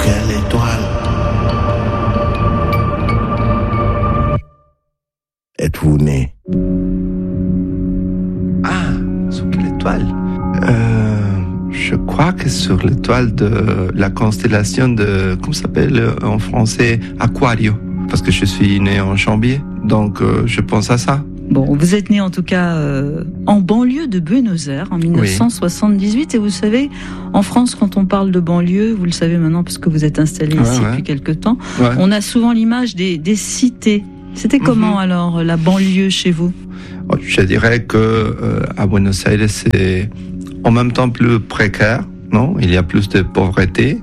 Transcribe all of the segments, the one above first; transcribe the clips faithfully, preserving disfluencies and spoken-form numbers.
quelle étoile êtes-vous né? Ah, sur quelle étoile? Euh, je crois que sur l'étoile de la constellation de, comment ça s'appelle en français, Aquario. Parce que je suis né en Chambier, donc euh, je pense à ça. Bon, vous êtes né en tout cas euh, en banlieue de Buenos Aires en dix-neuf cent soixante-dix-huit. Oui. Et vous savez, en France, quand on parle de banlieue, vous le savez maintenant parce que vous êtes installé ouais, ici ouais. depuis quelque temps, ouais. on a souvent l'image des, des cités. C'était comment mm-hmm. alors la banlieue chez vous? Je dirais que euh, à Buenos Aires, c'est en même temps plus précaire, non? Il y a plus de pauvreté.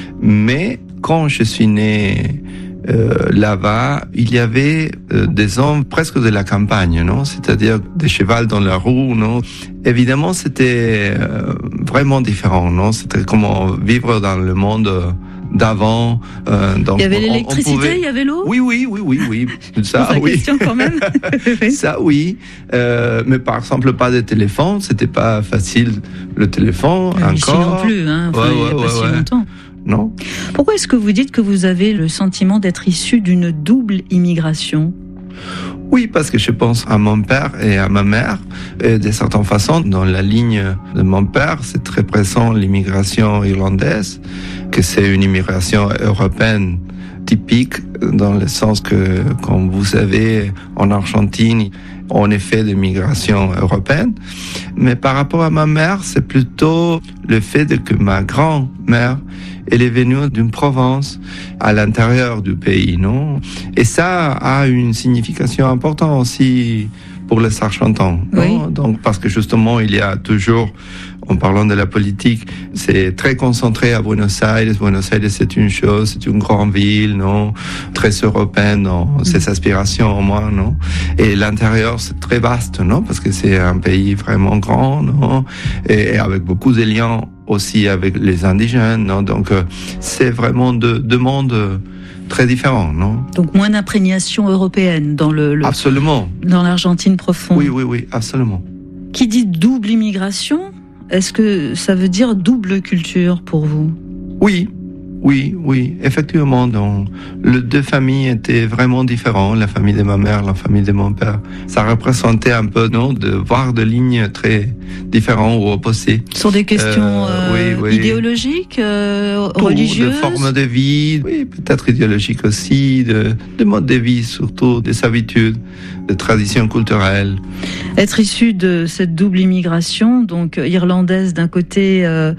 Mais quand je suis né Euh, là-bas, il y avait euh, des hommes presque de la campagne, non? C'est-à-dire des chevals dans la roue, non? Évidemment, c'était euh, vraiment différent, non? C'était comment vivre dans le monde d'avant. Euh, donc il y avait l'électricité, pouvait... il y avait l'eau? Oui, oui, oui, oui, oui. Ça, c'est oui. question quand même. Ça, oui. Euh, mais par exemple, pas de téléphone. C'était pas facile le téléphone euh, encore. Ici non plus, hein. Enfin, ouais, il n'y a ouais, pas ouais, si longtemps. Non. Pourquoi est-ce que vous dites que vous avez le sentiment d'être issu d'une double immigration? Oui, parce que je pense à mon père et à ma mère. Et de certaines façons, dans la ligne de mon père, c'est très présent l'immigration irlandaise, que c'est une immigration européenne typique, dans le sens que, comme vous savez, en Argentine, on est fait de migration européenne. Mais par rapport à ma mère, c'est plutôt le fait de que ma grand-mère, elle est venue d'une province à l'intérieur du pays, non? Et ça a une signification importante aussi pour les Argentins, non? Oui. Donc, parce que justement, il y a toujours, en parlant de la politique, c'est très concentré à Buenos Aires. Buenos Aires, c'est une chose, c'est une grande ville, non? Très européenne dans ses aspirations, au moins, non? Et l'intérieur, c'est très vaste, non? Parce que c'est un pays vraiment grand, non? Et avec beaucoup de liens aussi avec les indigènes, non? Donc, euh, c'est vraiment deux, deux mondes très différents, non? Donc, moins d'imprégnation européenne dans le, le... Absolument. Dans l'Argentine profonde. Oui, oui, oui, absolument. Qui dit double immigration, est-ce que ça veut dire double culture pour vous? Oui, oui, oui, effectivement. Donc, les deux familles étaient vraiment différentes, la famille de ma mère, la famille de mon père. Ça représentait un peu, non, de voir des lignes très différentes ou opposées. Sur des questions euh, euh, oui, oui. idéologiques, euh, Tout, religieuses? De formes de vie, oui, peut-être idéologiques aussi, de, de mode de vie surtout, des habitudes, des traditions culturelles. Être issu de cette double immigration, donc irlandaise d'un côté euh,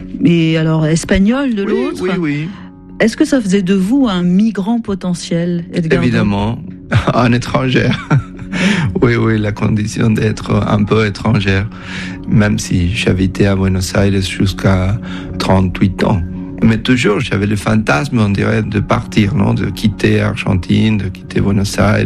et alors espagnole de oui, l'autre. Oui, oui. Est-ce que ça faisait de vous un migrant potentiel, Edgardo? Évidemment, un étranger. Oui, oui, la condition d'être un peu étrangère, même si j'habitais à Buenos Aires jusqu'à trente-huit ans. Mais toujours, j'avais le fantasme, on dirait, de partir, non, de quitter Argentine, de quitter Buenos Aires.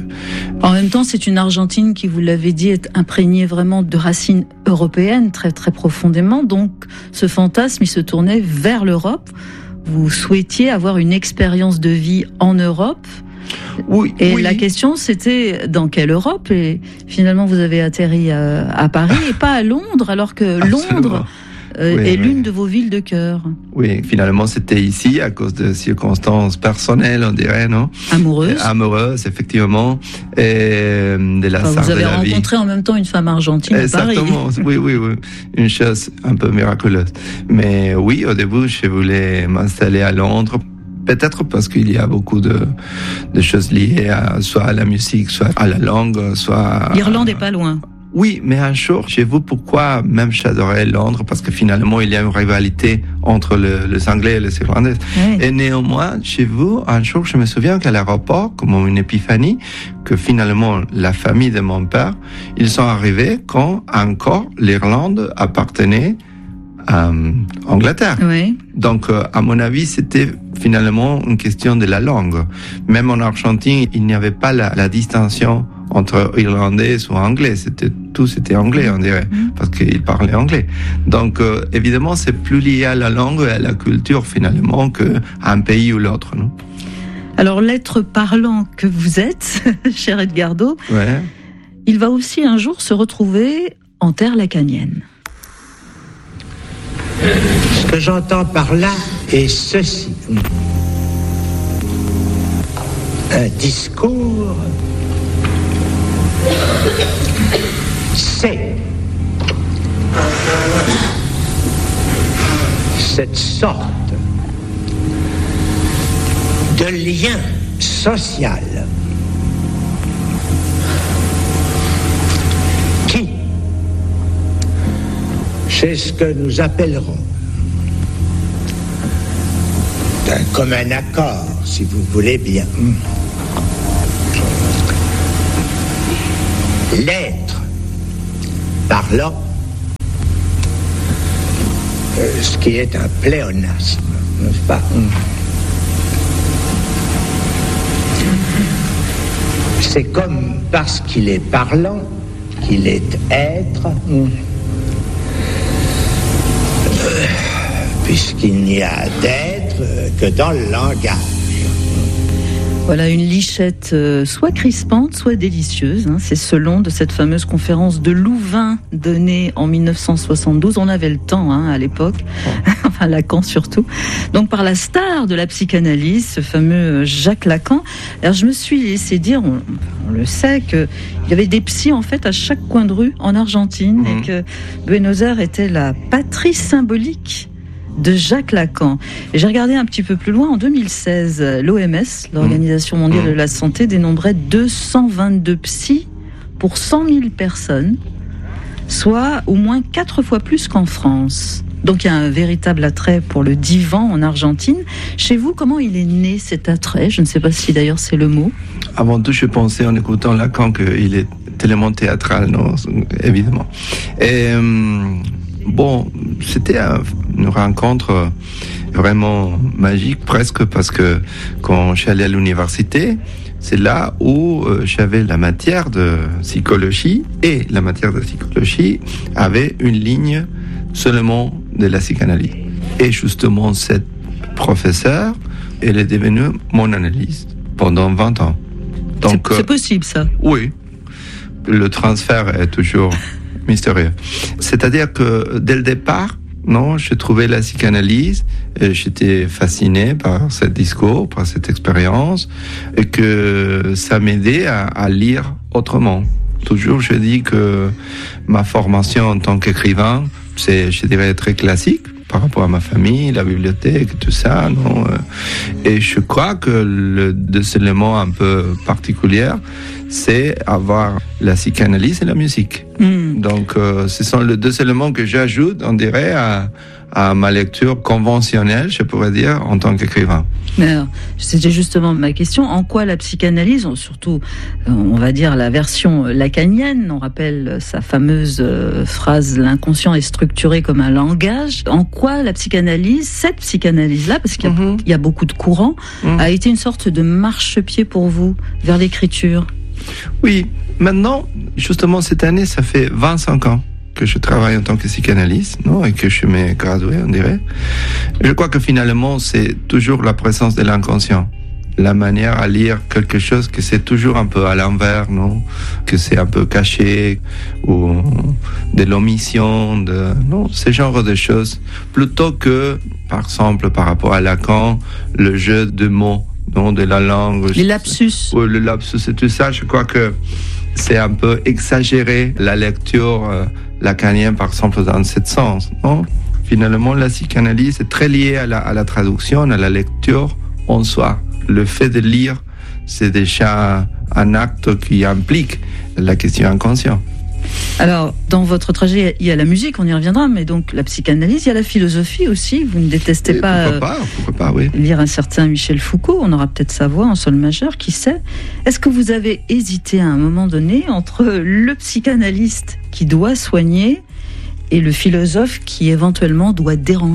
En même temps, c'est une Argentine qui, vous l'avez dit, est imprégnée vraiment de racines européennes très, très profondément. Donc, ce fantasme, il se tournait vers l'Europe. Vous souhaitiez avoir une expérience de vie en Europe. Oui, et oui. La question, c'était dans quelle Europe? Et finalement, vous avez atterri à, à Paris et pas à Londres, alors que Absolument. Londres euh, oui, est oui. l'une de vos villes de cœur. Oui, finalement, c'était ici à cause de circonstances personnelles, on dirait, non? Amoureuses. Amoureuses, effectivement. Et de la enfin, Vous avez de la rencontré vie. En même temps une femme argentine Exactement. à Paris. Oui, oui, oui. Une chose un peu miraculeuse. Mais oui, au début, je voulais m'installer à Londres. Peut-être parce qu'il y a beaucoup de, de choses liées à, soit à la musique, soit à la langue, soit... L'Irlande est pas loin. Oui, mais un jour, j'ai vu pourquoi même j'adorais Londres, parce que finalement, il y a une rivalité entre le, les Anglais et les Irlandais. Oui. Et néanmoins, j'ai vu, un jour, je me souviens qu'à l'aéroport, comme une épiphanie, que finalement, la famille de mon père, ils sont arrivés quand encore l'Irlande appartenait à Angleterre. Oui. Donc, euh, à mon avis, c'était finalement une question de la langue. Même en Argentine, il n'y avait pas la, la distinction entre irlandais ou anglais. C'était tout, c'était anglais, on dirait, mmh. parce qu'ils parlaient anglais. Donc, euh, évidemment, c'est plus lié à la langue et à la culture finalement qu'à un pays ou l'autre, non? Alors, l'être parlant que vous êtes, cher Edgardo, ouais. il va aussi un jour se retrouver en terre lacanienne. Ce que j'entends par là, est ceci. Un discours, c'est cette sorte de lien social qui, c'est ce que nous appellerons d'un commun accord, si vous voulez bien, l'être parlant, euh, ce qui est un pléonasme, n'est-ce pas? C'est comme parce qu'il est parlant qu'il est être, euh, puisqu'il n'y a d'être que dans le langage. Voilà une lichette euh, soit crispante, soit délicieuse. Hein. C'est selon de cette fameuse conférence de Louvain donnée en dix-neuf cent soixante-douze. On avait le temps hein, à l'époque, enfin Lacan surtout. Donc par la star de la psychanalyse, ce fameux Jacques Lacan. Alors je me suis laissé dire, on, on le sait, qu'il y avait des psys en fait à chaque coin de rue en Argentine mmh. et que Buenos Aires était la patrie symbolique de Jacques Lacan. Et j'ai regardé un petit peu plus loin, en deux mille seize, l'O M S, l'Organisation mondiale de la santé, dénombrait deux cent vingt-deux psys pour cent mille personnes, soit au moins quatre fois plus qu'en France. Donc il y a un véritable attrait pour le divan en Argentine. Chez vous, comment il est né cet attrait? Je ne sais pas si d'ailleurs c'est le mot. Avant tout, je pensais en écoutant Lacan qu'il est tellement théâtral, non, évidemment. Et euh, bon, c'était une rencontre vraiment magique, presque, parce que quand je suis allé à l'université, c'est là où euh, j'avais la matière de psychologie, et la matière de psychologie avait une ligne seulement de la psychanalyse. Et justement, cette professeure, elle est devenue mon analyste pendant vingt ans. Donc, c'est, c'est possible, ça? Oui. Le transfert est toujours mystérieux. C'est-à-dire que dès le départ, non, je trouvais la psychanalyse, et j'étais fasciné par ce discours, par cette expérience, et que ça m'aidait à, à lire autrement. Toujours, je dis que ma formation en tant qu'écrivain, c'est, je dirais, très classique par rapport à ma famille, la bibliothèque, tout ça, non. Et je crois que le deux éléments un peu particuliers, c'est avoir la psychanalyse et la musique. Mm. Donc, euh, ce sont les deux éléments que j'ajoute, on dirait, à, à ma lecture conventionnelle, je pourrais dire, en tant qu'écrivain. Mais alors, c'était justement ma question. En quoi la psychanalyse, surtout, on va dire la version lacanienne, on rappelle sa fameuse euh, phrase « l'inconscient est structuré comme un langage », en quoi la psychanalyse, cette psychanalyse-là, parce qu'il y a, mm-hmm. il y a beaucoup de courants, mm. a été une sorte de marchepied pour vous vers l'écriture? Oui, maintenant, justement, cette année, ça fait vingt-cinq ans que je travaille en tant que psychanalyste, non, et que je m'ai gradué, on dirait. Je crois que finalement, c'est toujours la présence de l'inconscient. La manière à lire quelque chose que c'est toujours un peu à l'envers, non, que c'est un peu caché, ou de l'omission, de, non, ce genre de choses. Plutôt que, par exemple, par rapport à Lacan, le jeu de mots, non, de la langue. Les lapsus. Oui, le lapsus et tout ça, je crois que c'est un peu exagéré la lecture euh, lacanienne, par exemple, dans ce sens, non? Finalement, la psychanalyse est très liée à la, à la traduction, à la lecture en soi. Le fait de lire, c'est déjà un acte qui implique la question inconsciente. Alors, dans votre trajet, il y a la musique, on y reviendra, mais donc la psychanalyse, il y a la philosophie aussi. Vous ne détestez pas, pourquoi pas, pourquoi pas, oui. lire un certain Michel Foucault, on aura peut-être sa voix en sol majeur, qui sait. Est-ce que vous avez hésité à un moment donné entre le psychanalyste qui doit soigner et le philosophe qui éventuellement doit déranger ?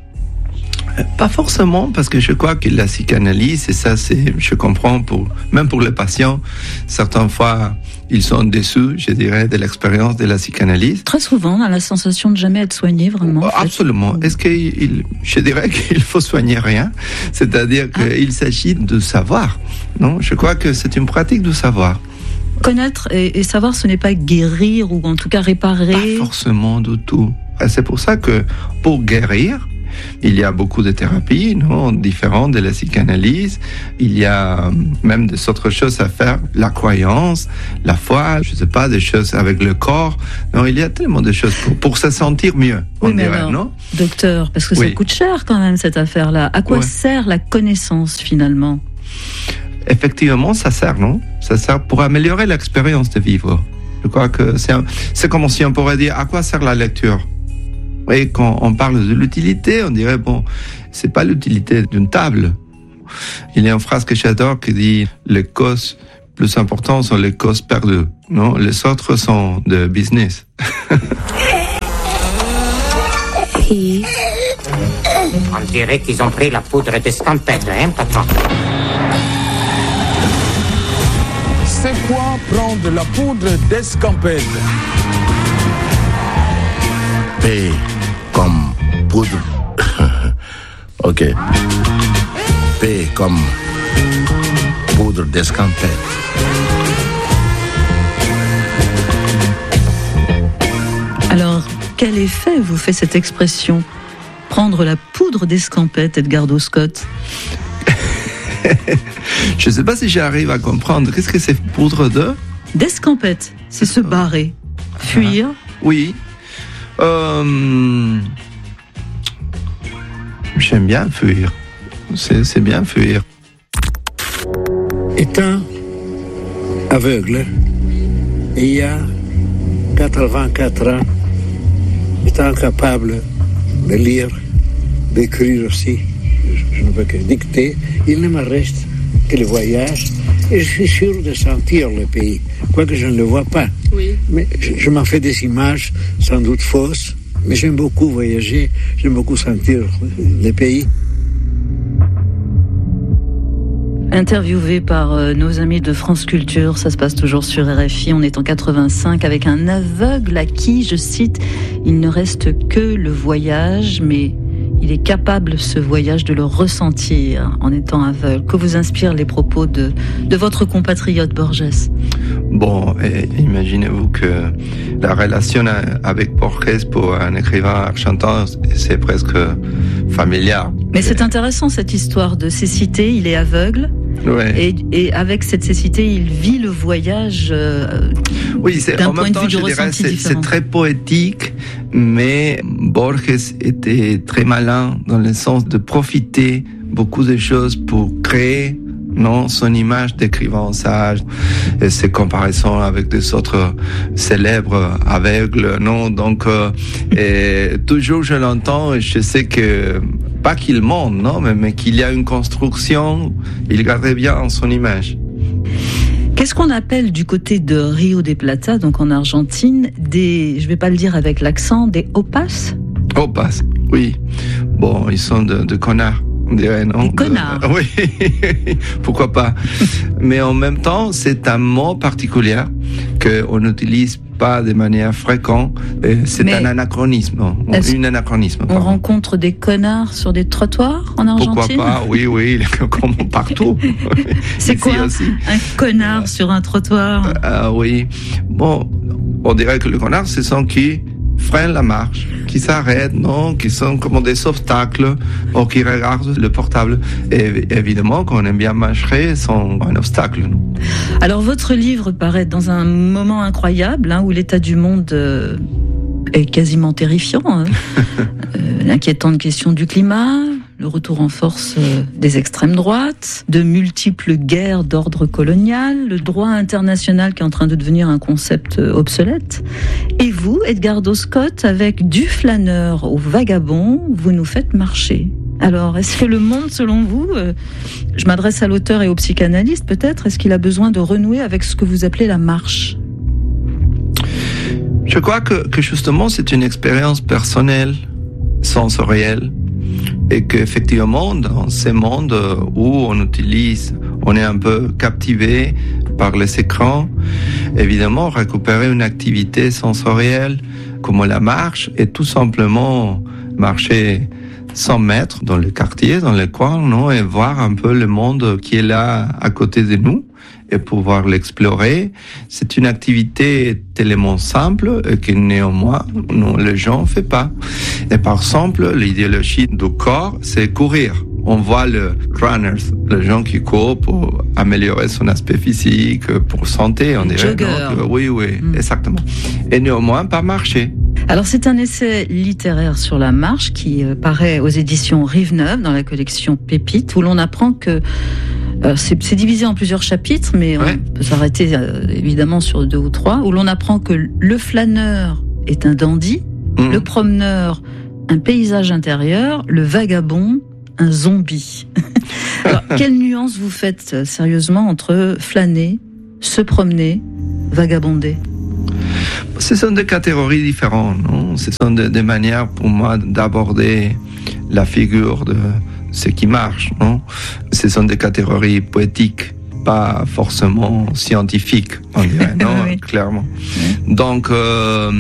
Pas forcément, parce que je crois que la psychanalyse, et ça, c'est, je comprends, pour, même pour les patients, certaines fois, ils sont déçus, je dirais, de l'expérience de la psychanalyse. Très souvent, on a la sensation de jamais être soigné, vraiment. En fait. Absolument. Est-ce qu'il, je dirais qu'il faut soigner rien, c'est-à-dire ah. qu'il s'agit de savoir, non? Je crois que c'est une pratique de savoir. Connaître et, et savoir, ce n'est pas guérir ou en tout cas réparer. Pas forcément du tout. C'est pour ça que pour guérir, Il y a beaucoup de thérapies, non, différentes de la psychanalyse. Il y a même des autres choses à faire, la croyance, la foi, je sais pas, des choses avec le corps. Non, il y a tellement de choses pour, pour se sentir mieux, oui, on mais dirait, alors, non? Docteur, parce que ça oui. coûte cher quand même cette affaire-là. À quoi ouais. sert la connaissance finalement? Effectivement, ça sert, non? Ça sert pour améliorer l'expérience de vivre. Je crois que c'est, un, c'est comme si on pourrait dire à quoi sert la lecture. Et quand on parle de l'utilité, on dirait bon, c'est pas l'utilité d'une table. Il y a une phrase que j'adore qui dit les causes plus importantes sont les causes perdues. Non, les autres sont de business. On dirait qu'ils ont pris la poudre d'escampette, hein, patron? C'est quoi prendre la poudre d'escampette? P comme poudre. Ok. P comme poudre d'escampette. Alors, quel effet vous fait cette expression? Prendre la poudre d'escampette, Edgardo Scott? Je ne sais pas si j'arrive à comprendre. Qu'est-ce que c'est poudre de? D'escampette, c'est se barrer, fuir. Ah, oui. Euh... J'aime bien fuir. C'est, c'est bien fuir. Étant aveugle, il y a quatre-vingt-quatre ans, étant capable de lire, d'écrire aussi, je ne peux que dicter, il ne me reste que le voyage et je suis sûr de sentir le pays, quoique je ne le vois pas. Oui. Mais je, je m'en fais des images sans doute fausses, mais j'aime beaucoup voyager, j'aime beaucoup sentir le pays. Interviewé par euh, nos amis de France Culture, ça se passe toujours sur R F I, on est en quatre-vingt-cinq avec un aveugle à qui, je cite, il ne reste que le voyage, mais il est capable, ce voyage, de le ressentir en étant aveugle. Que vous inspirent les propos de, de votre compatriote Borges? Bon, et imaginez-vous que la relation avec Borges pour un écrivain argentin, c'est presque familial. Mais c'est intéressant cette histoire de cécité, il est aveugle. Ouais. Et, et avec cette cécité, il vit le voyage euh, oui, c'est, d'un en point même de temps, vue du je dirais, ressenti c'est, différent. c'est très poétique, mais Borges était très malin dans le sens de profiter beaucoup de choses pour créer non, son image d'écrivain sage, et ses comparaisons avec des autres célèbres aveugles, non, donc euh, et toujours je l'entends et je sais que pas qu'il ment, non, mais, mais qu'il y a une construction, il gardait bien son image. Qu'est-ce qu'on appelle du côté de Rio de Plata, donc en Argentine, des, je vais pas le dire avec l'accent, des opas? Opas, oui. Bon, ils sont de, de connards. On dirait, non? Des connards. De, oui, pourquoi pas. Mais en même temps, c'est un mot particulier qu'on n'utilise pas de manière fréquente. C'est Mais un anachronisme. Une anachronisme. On pardon. rencontre des connards sur des trottoirs en Argentine? Pourquoi pas? Oui, oui, comme partout. C'est Ici quoi aussi. Un connard euh, sur un trottoir? euh, Oui. Bon, on dirait que le connard, c'est ceux qui freinent la marche, qui s'arrêtent, non, qui sont comme des obstacles, ou qui regardent le portable. Et évidemment, quand on aime bien marcher, c'est un obstacle. Non. Alors, votre livre paraît dans un moment incroyable, hein, où l'état du monde euh, est quasiment terrifiant. Hein. euh, l'inquiétante question du climat, le retour en force euh, des extrêmes droites, de multiples guerres d'ordre colonial, le droit international qui est en train de devenir un concept euh, obsolète. Et vous, Edgardo Scott, avec du flâneur au vagabond, vous nous faites marcher. Alors, est-ce que le monde, selon vous, euh, je m'adresse à l'auteur et au psychanalyste peut-être, est-ce qu'il a besoin de renouer avec ce que vous appelez la marche? Je crois que, que justement, c'est une expérience personnelle, sensorielle, et qu'effectivement, dans ces mondes où on utilise, on est un peu captivé par les écrans, évidemment, récupérer une activité sensorielle comme la marche et tout simplement marcher cent mètres dans le quartier, dans le coin, non, et voir un peu le monde qui est là à côté de nous et pouvoir l'explorer. C'est une activité tellement simple que néanmoins, non, les gens ne font pas. Et par exemple, l'idéologie du corps, c'est courir. On voit le runners, les gens qui courent pour améliorer son aspect physique, pour santé, on dirait. Donc, oui, oui, mm. exactement. Et néanmoins, pas marcher. Alors c'est un essai littéraire sur la marche qui euh, paraît aux éditions Rive-Neuve dans la collection Pépites, où l'on apprend que euh, c'est, c'est divisé en plusieurs chapitres, mais ouais. on peut s'arrêter euh, évidemment sur deux ou trois, où l'on apprend que le flâneur est un dandy, mmh. le promeneur un paysage intérieur, le vagabond un zombie. Alors, quelle nuance vous faites euh, sérieusement entre flâner, se promener, vagabonder ? Ce sont des catégories différentes, non ? Ce sont des, des manières pour moi d'aborder la figure de ce qui marche, non ? Ce sont des catégories poétiques, pas forcément scientifiques, on dirait, non ? Oui. Clairement. Oui. Donc, euh,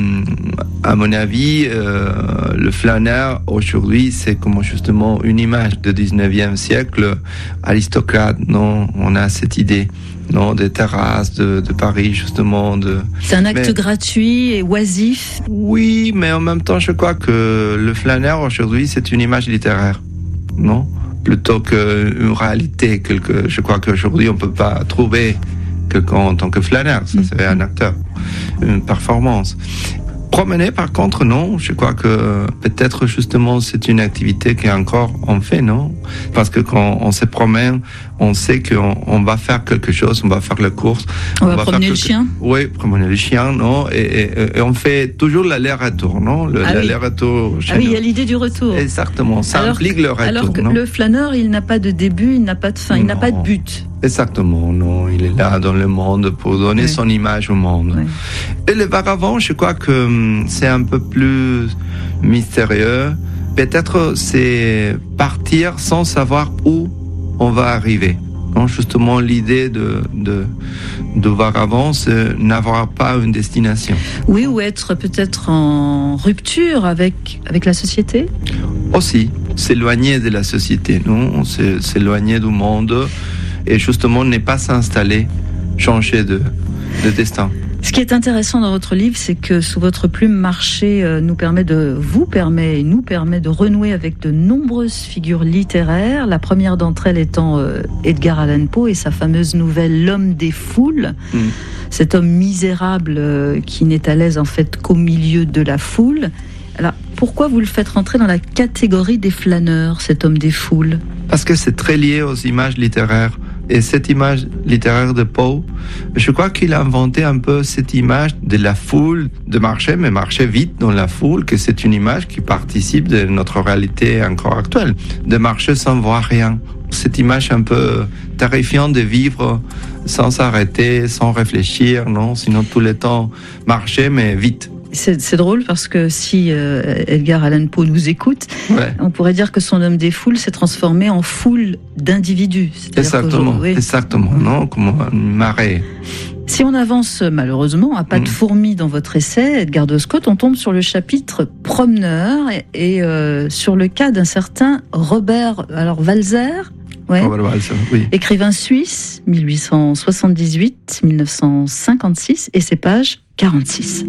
à mon avis, euh, le flâneur aujourd'hui, c'est comme justement une image du dix-neuvième siècle, aristocrate, non ? On a cette idée. Non, des terrasses de, de Paris, justement. De... C'est un acte mais... gratuit et oisif. Oui, mais en même temps, je crois que le flâneur, aujourd'hui, c'est une image littéraire, non ? Plutôt qu'une réalité. Quelque... Je crois qu'aujourd'hui, on ne peut pas trouver quelqu'un en tant que flâneur. Ça serait un acteur, une performance. Promener, par contre, non. Je crois que peut-être, justement, c'est une activité qu'encore on fait, non ? Parce que quand on se promène, on sait qu'on on va faire quelque chose, on va faire la course. On, on va, va promener quelque... le chien ? Oui, promener le chien, non ? Et, et, et on fait toujours l'aller-retour, non ? Le, ah l'aller-retour. Oui. Ah oui, il y a l'idée du retour. Exactement, ça alors implique que, le retour, alors que non ? Le flâneur, il n'a pas de début, il n'a pas de fin, il non. n'a pas de but. Exactement, non, il est là dans le monde pour donner oui. son image au monde. Oui. Et le vagabond, je crois que c'est un peu plus mystérieux. Peut-être c'est partir sans savoir où on va arriver. Non, justement, l'idée de, de, de vagabond, c'est n'avoir pas une destination. Oui, ou être peut-être en rupture avec, avec la société ? Aussi, s'éloigner de la société, non ? S'éloigner du monde. Et justement, ne pas s'installer, changer de, de destin. Ce qui est intéressant dans votre livre, c'est que sous votre plume, Marcher euh, nous permet de, vous permet et nous permet de renouer avec de nombreuses figures littéraires. La première d'entre elles étant euh, Edgar Allan Poe et sa fameuse nouvelle L'homme des foules. Mmh. Cet homme misérable euh, qui n'est à l'aise en fait qu'au milieu de la foule. Alors, pourquoi vous le faites rentrer dans la catégorie des flâneurs, cet homme des foules ? Parce que c'est très lié aux images littéraires. Et cette image littéraire de Poe, je crois qu'il a inventé un peu cette image de la foule, de marcher, mais marcher vite dans la foule, que c'est une image qui participe de notre réalité encore actuelle, de marcher sans voir rien. Cette image un peu terrifiante de vivre sans s'arrêter, sans réfléchir, non ? Sinon tout le temps marcher, mais vite. C'est, c'est drôle parce que si euh, Edgar Allan Poe nous écoute, ouais. on pourrait dire que son homme des foules s'est transformé en foule d'individus. Exactement, oui. exactement, non, comme une marée. Si on avance malheureusement à pas de fourmis dans votre essai, Edgar de Scott, on tombe sur le chapitre promeneur et, et euh, sur le cas d'un certain Robert alors Walser. Ouais. Robert Walser, oui. Écrivain suisse, dix-huit cent soixante-dix-huit à dix-neuf cent cinquante-six, et c'est page quarante-six.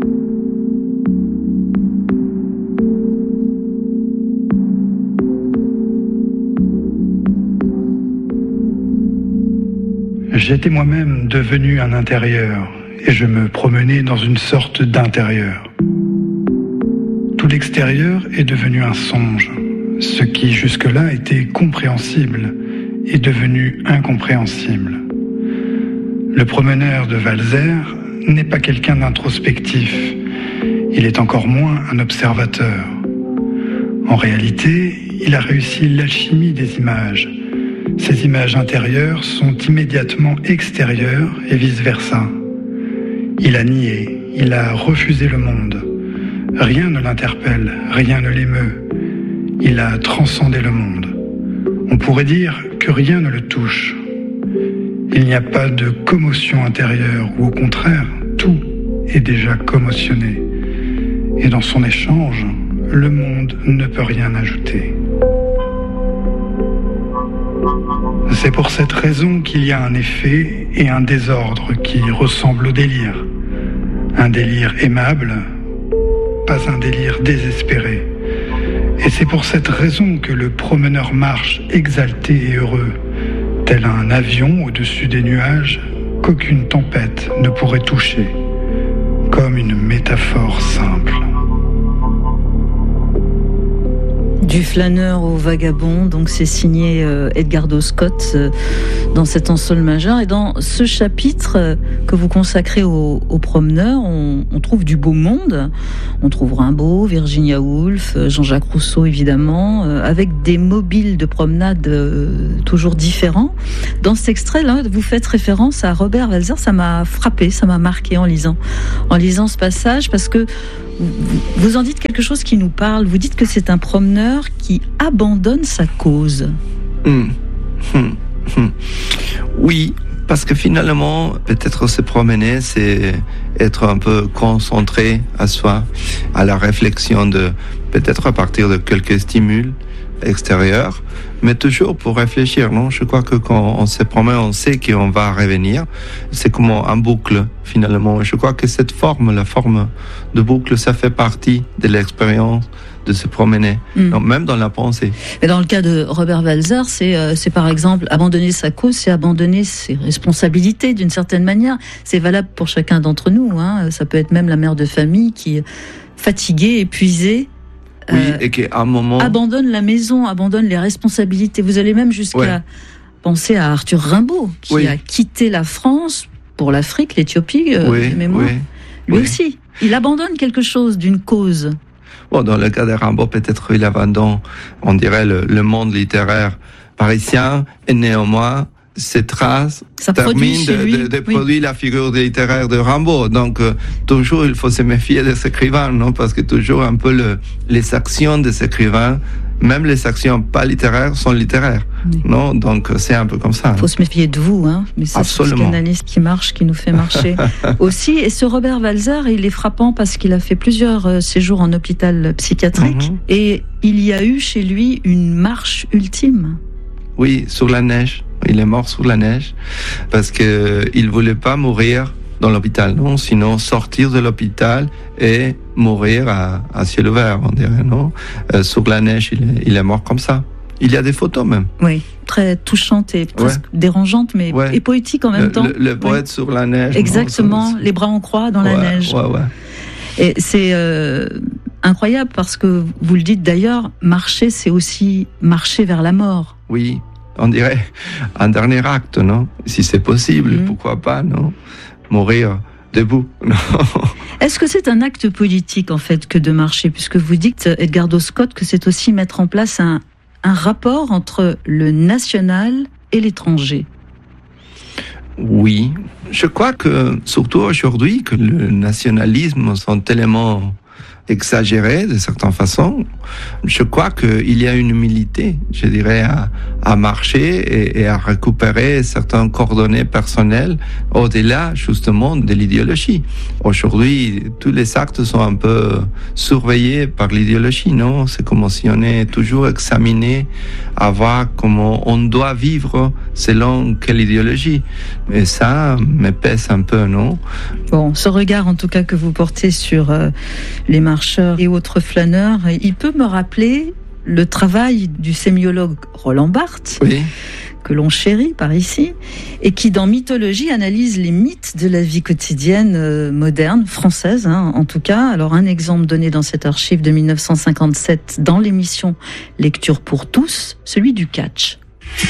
J'étais moi-même devenu un intérieur et je me promenais dans une sorte d'intérieur. Tout l'extérieur est devenu un songe. Ce qui jusque-là était compréhensible est devenu incompréhensible. Le promeneur de Walser n'est pas quelqu'un d'introspectif. Il est encore moins un observateur. En réalité, il a réussi l'alchimie des images. Ces images intérieures sont immédiatement extérieures et vice-versa. Il a nié, il a refusé le monde. Rien ne l'interpelle, rien ne l'émeut. Il a transcendé le monde. On pourrait dire que rien ne le touche. Il n'y a pas de commotion intérieure, ou au contraire, tout est déjà commotionné. Et dans son échange, le monde ne peut rien ajouter. C'est pour cette raison qu'il y a un effet et un désordre qui ressemblent au délire. Un délire aimable, pas un délire désespéré. Et c'est pour cette raison que le promeneur marche exalté et heureux, tel un avion au-dessus des nuages qu'aucune tempête ne pourrait toucher, comme une métaphore simple. Du flâneur au vagabond, donc c'est signé euh, Edgardo Scott euh, dans cet ensemble majeur. Et dans ce chapitre euh, que vous consacrez aux, aux promeneurs, on, on trouve du beau monde. On trouve Rimbaud, Virginia Woolf, euh, Jean-Jacques Rousseau évidemment, euh, avec des mobiles de promenade euh, toujours différents. Dans cet extrait-là, vous faites référence à Robert Walser. Ça m'a frappé, ça m'a marqué en lisant, en lisant ce passage, parce que vous en dites quelque chose qui nous parle. Vous dites que c'est un promeneur qui abandonne sa cause. Mmh. Mmh. Mmh. Oui, parce que finalement, peut-être se promener, c'est être un peu concentré à soi, à la réflexion de, peut-être à partir de quelques stimuli extérieurs, mais toujours pour réfléchir, non? Je crois que quand on se promène, on sait qu'on va revenir. C'est comme un boucle, finalement. Je crois que cette forme, la forme de boucle, ça fait partie de l'expérience de se promener, mmh. donc, même dans la pensée. Et dans le cas de Robert Walser, c'est, euh, c'est par exemple abandonner sa cause, c'est abandonner ses responsabilités d'une certaine manière. C'est valable pour chacun d'entre nous, hein. Ça peut être même la mère de famille qui, fatiguée, épuisée, Oui, euh, et qu'à un moment... abandonne la maison, abandonne les responsabilités. Vous allez même jusqu'à ouais. penser à Arthur Rimbaud, qui oui. a quitté la France pour l'Afrique, l'Éthiopie, euh, oui, mémoire. Oui, Lui oui. aussi, il abandonne quelque chose d'une cause. Bon, dans le cas de Rimbaud, peut-être il abandonne, on dirait, le, le monde littéraire parisien, et néanmoins, ces traces Ça terminent de, lui, de, de oui. produire la figure littéraire de Rimbaud. Donc, euh, toujours, il faut se méfier de ces écrivains, non? Parce que toujours, un peu, le, les actions des écrivains, même les actions pas littéraires, sont littéraires, oui. non? Donc, c'est un peu comme ça. Il faut se méfier de vous, hein? Mais c'est ce psychanalyste qui marche, qui nous fait marcher aussi. Et ce Robert Walser, il est frappant parce qu'il a fait plusieurs séjours en hôpital psychiatrique, mm-hmm. et il y a eu chez lui une marche ultime. Oui, sur la neige. Il est mort sous la neige parce que il voulait pas mourir dans l'hôpital, non, sinon sortir de l'hôpital et mourir à, à ciel ouvert, on dirait, non, euh, sur la neige, il est, il est mort comme ça. Il y a des photos même. Oui, très touchantes et presque ouais. dérangeantes, mais ouais. et poétiques en même le, temps. Le, le poète ouais. sur la neige. Exactement, non, les bras en croix dans ouais, la neige. Ouais, ouais. Et c'est euh, incroyable parce que vous le dites d'ailleurs, marcher, c'est aussi marcher vers la mort. Oui. On dirait un dernier acte, non? Si c'est possible, mmh. pourquoi pas, non? Mourir debout, non? Est-ce que c'est un acte politique, en fait, que de marcher? Puisque vous dites, Edgardo Scott, que c'est aussi mettre en place un, un rapport entre le national et l'étranger. Oui. Je crois que, surtout aujourd'hui, que le nationalisme sont tellement exagéré de certaines façons. Je crois qu'il y a une humilité, je dirais, à, à marcher et, et à récupérer certaines coordonnées personnelles au-delà, justement, de l'idéologie. Aujourd'hui, tous les actes sont un peu surveillés par l'idéologie, non? C'est comme si on est toujours examiné à voir comment on doit vivre selon quelle idéologie. Et ça me pèse un peu, non? Bon, ce regard, en tout cas, que vous portez sur euh, les marcheurs et autres flâneurs, il peut me rappeler le travail du sémiologue Roland Barthes, oui. que l'on chérit par ici, et qui, dans Mythologie, analyse les mythes de la vie quotidienne euh, moderne, française, hein, en tout cas. Alors, un exemple donné dans cette archive de dix-neuf cent cinquante-sept, dans l'émission Lecture pour tous, celui du catch.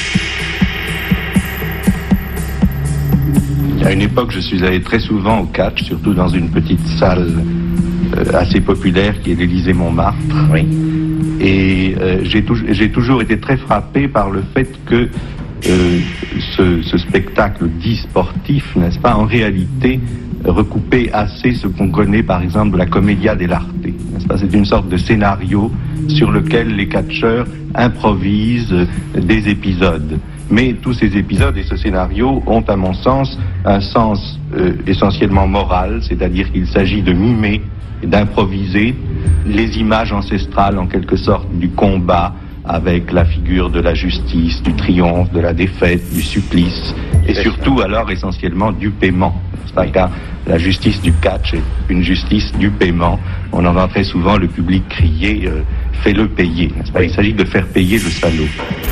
À une époque, je suis allé très souvent au catch, surtout dans une petite salle euh, assez populaire qui est l'Élysée Montmartre. Oui. Et euh, j'ai, tou- j'ai toujours été très frappé par le fait que euh, ce, ce spectacle dit sportif, n'est-ce pas, en réalité recoupait assez ce qu'on connaît par exemple de la commedia dell'arte, n'est-ce pas? C'est une sorte de scénario sur lequel les catcheurs improvisent des épisodes. Mais tous ces épisodes et ce scénario ont, à mon sens, un sens euh, essentiellement moral, c'est-à-dire qu'il s'agit de mimer, d'improviser les images ancestrales, en quelque sorte, du combat avec la figure de la justice, du triomphe, de la défaite, du supplice, et surtout alors essentiellement du paiement. C'est pas car la justice du catch est une justice du paiement. On entend très souvent le public crier euh, « fais-le payer ». N'est-ce pas ? Il s'agit de faire payer le salaud.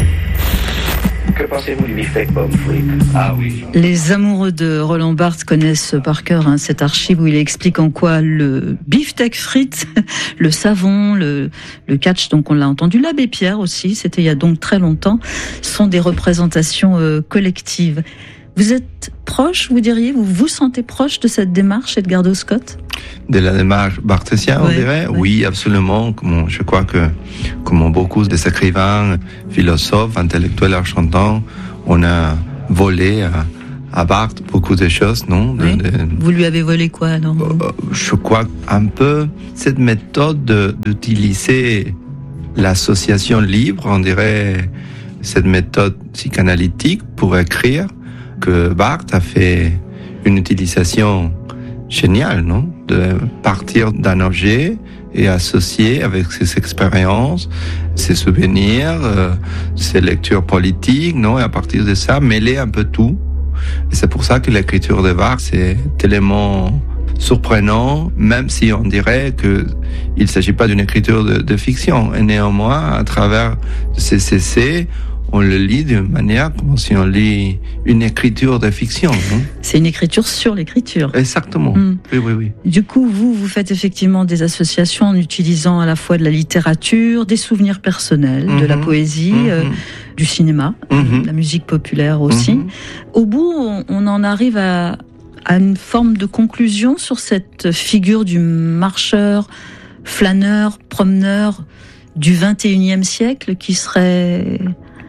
Que pensez-vous du beefsteak pomme frite ? Ah oui. Les amoureux de Roland Barthes connaissent par cœur hein, cette archive où il explique en quoi le beefsteak frites, le savon, le, le catch, donc on l'a entendu, l'abbé Pierre aussi, c'était il y a donc très longtemps, sont des représentations euh, collectives. Vous êtes proche, vous diriez, vous vous sentez proche de cette démarche, Edgardo Scott ? De la démarche barthésienne, ouais, on dirait. Ouais. Oui, absolument. Comme, je crois que, comme beaucoup des écrivains, philosophes, intellectuels argentins, on a volé à, à Barthes beaucoup de choses, non ? De, oui. de, Vous lui avez volé quoi, alors ? euh, Je crois un peu cette méthode de, d'utiliser l'association libre, on dirait, cette méthode psychanalytique pour écrire, que Barthes a fait une utilisation géniale, non ? De partir d'un objet et associer avec ses expériences, ses souvenirs, euh, ses lectures politiques, non ? Et à partir de ça, mêler un peu tout. Et c'est pour ça que l'écriture de Barthes, c'est tellement surprenant, même si on dirait que il s'agit pas d'une écriture de, de fiction. Et néanmoins, à travers ces essais, on le lit d'une manière comme si on lit une écriture de fiction. Non ? C'est une écriture sur l'écriture. Exactement. Mmh. Oui, oui, oui. Du coup, vous, vous faites effectivement des associations en utilisant à la fois de la littérature, des souvenirs personnels, mmh. de la poésie, mmh. euh, du cinéma, mmh. de la musique populaire aussi. Mmh. Au bout, on, on en arrive à, à une forme de conclusion sur cette figure du marcheur, flâneur, promeneur du vingt et unième siècle qui serait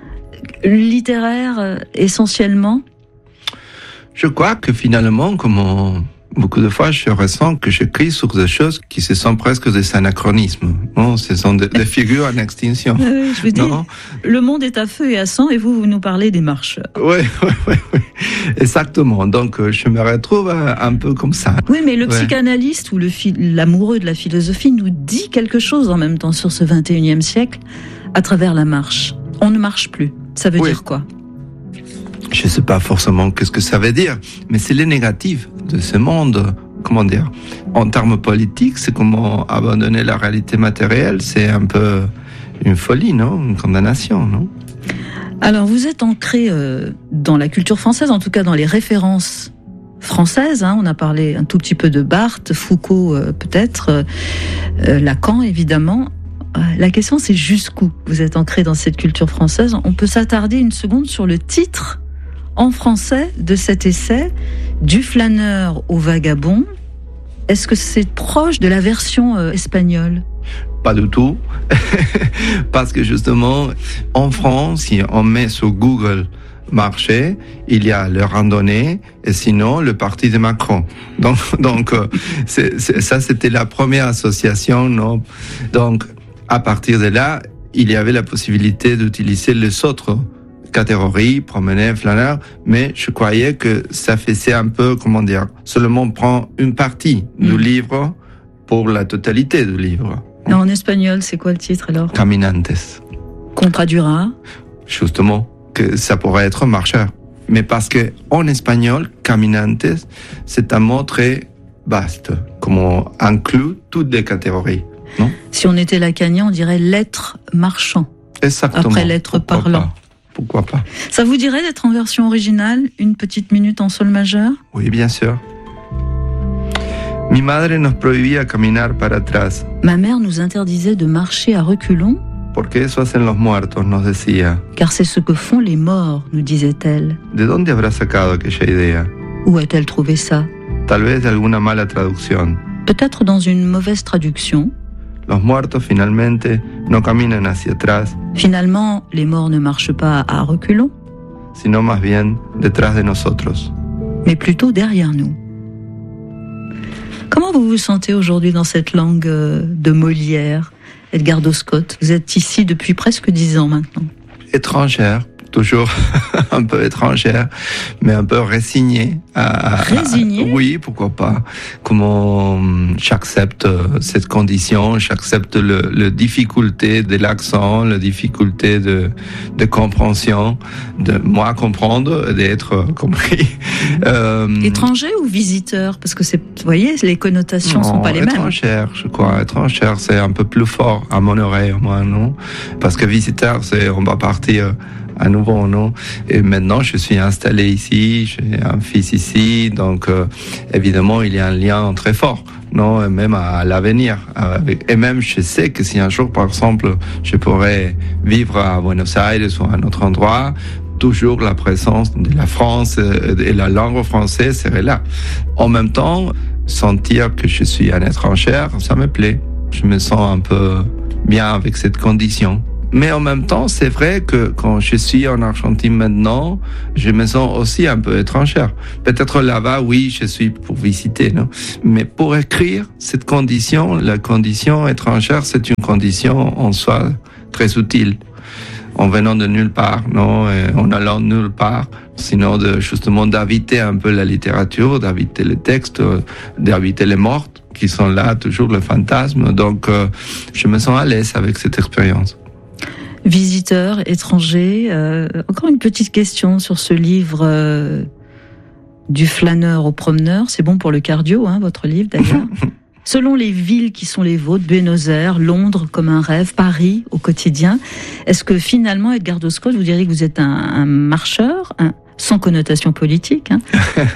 littéraire euh, essentiellement. Je crois que finalement, comme on, beaucoup de fois, je ressens que j'écris sur des choses qui se sont presque des anachronismes. Non, ce sont des, des figures en extinction. Oui, je veux dire, le monde est à feu et à sang, et vous, vous nous parlez des marcheurs. Oui, oui, oui, oui. Exactement. Donc, je me retrouve un peu comme ça. Oui, mais le ouais. psychanalyste ou le fi- l'amoureux de la philosophie nous dit quelque chose en même temps sur ce vingt et unième siècle à travers la marche. On ne marche plus. Ça veut oui. dire quoi ? Je ne sais pas forcément qu'est-ce que ça veut dire, mais c'est le négatif de ce monde. Comment dire ? En termes politiques, c'est comment abandonner la réalité matérielle. C'est un peu une folie, non ? Une condamnation, non ? Alors, vous êtes ancré euh, dans la culture française, en tout cas dans les références françaises. Hein. On a parlé un tout petit peu de Barthes, Foucault euh, peut-être, euh, Lacan évidemment. La question, c'est jusqu'où vous êtes ancré dans cette culture française. On peut s'attarder une seconde sur le titre en français de cet essai, Du flâneur au vagabond. Est-ce que c'est proche de la version euh, espagnole ? Pas du tout. Parce que justement, en France, si on met sur Google marché, il y a le randonnée et sinon le parti de Macron. Donc, donc c'est, c'est, ça, c'était la première association. Non ? Donc, à partir de là, il y avait la possibilité d'utiliser les autres catégories, promeneur, flâneur, mais je croyais que ça faisait un peu, comment dire, seulement prendre une partie mmh. du livre pour la totalité du livre. Et en espagnol, c'est quoi le titre alors ? Caminantes. Qu'on traduira ? Justement, que ça pourrait être marcheur. Mais parce que en espagnol, caminantes, c'est un mot très vaste, comme on inclut toutes les catégories. Non ? Si on était lacanien, on dirait l'être marchand. Exactement. Après l'être Pourquoi parlant. Pas. Pourquoi pas ? Ça vous dirait d'être en version originale, une petite minute en sol majeur ? Oui, bien sûr. Mi madre nos prohibía caminar para atrás. Ma mère nous interdisait de marcher à reculons. Porque eso hacen los muertos, nos decía. Car c'est ce que font les morts, nous disait-elle. ¿De dónde habrá sacado aquella idea? Où a-t-elle trouvé ça ? Tal vez de alguna mala traducción. Peut-être dans une mauvaise traduction. Los muertos finalmente no caminan hacia atrás. Finalement, les morts ne marchent pas à reculons. Sino más bien detrás de nosotros. Mais plutôt derrière nous. Comment vous vous sentez aujourd'hui dans cette langue de Molière, Edgardo Scott ? Vous êtes ici depuis presque dix ans maintenant. Étrangère, toujours un peu étrangère, mais un peu résignée. À, résignée? Oui, pourquoi pas. Comment j'accepte cette condition, j'accepte le, le difficulté de l'accent, la difficulté de, de compréhension, de moi comprendre, d'être compris. Euh, étranger ou visiteur? Parce que c'est, vous voyez, les connotations ne sont pas les mêmes. Étrangère, je crois. Étrangère, c'est un peu plus fort à mon oreille, au moins, non? Parce que visiteur, c'est, on va partir à nouveau, non? Et maintenant, je suis installé ici, j'ai un fils ici, donc euh, évidemment, il y a un lien très fort, non? Et même à l'avenir. Avec... Et même, je sais que si un jour, par exemple, je pourrais vivre à Buenos Aires ou à un autre endroit, toujours la présence de la France et la langue française serait là. En même temps, sentir que je suis un étranger, ça me plaît. Je me sens un peu bien avec cette condition. Mais en même temps, c'est vrai que quand je suis en Argentine maintenant, je me sens aussi un peu étrangère. Peut-être là-bas, oui, je suis pour visiter, non? Mais pour écrire, cette condition, la condition étrangère, c'est une condition en soi très utile. En venant de nulle part, non, et en allant de nulle part, sinon de, justement d'inviter un peu la littérature, d'inviter les textes, d'inviter les morts qui sont là, toujours le fantasme. Donc, euh, je me sens à l'aise avec cette expérience. Visiteur, étranger, euh, encore une petite question sur ce livre euh, du flâneur au promeneur. C'est bon pour le cardio, hein, votre livre d'ailleurs. Selon les villes qui sont les vôtres, Buenos Aires, Londres comme un rêve, Paris au quotidien, est-ce que finalement, Edgardo Scott, vous diriez que vous êtes un, un marcheur, un, sans connotation politique, hein,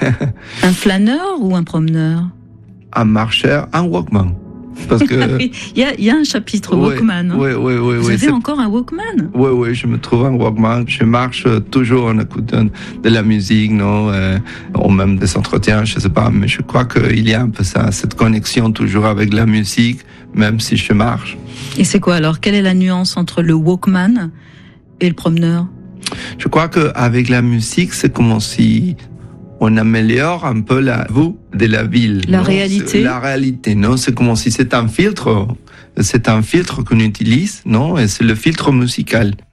un flâneur ou un promeneur? Un marcheur, un walkman. Parce que il y a, il y a un chapitre oui, Walkman. Hein. Oui, oui, oui. Vous oui, avez c'est... encore un Walkman? Oui, oui, je me trouve un Walkman. Je marche toujours en écoutant de la musique, non, euh, ou même des entretiens, je sais pas. Mais je crois qu'il y a un peu ça, cette connexion toujours avec la musique, même si je marche. Et c'est quoi alors? Quelle est la nuance entre le Walkman et le promeneur? Je crois qu'avec la musique, c'est comme si on améliore un peu la vue de la ville. La non? réalité. C'est la réalité, non? C'est comme si c'est un filtre, c'est un filtre qu'on utilise, non? Et c'est le filtre musical.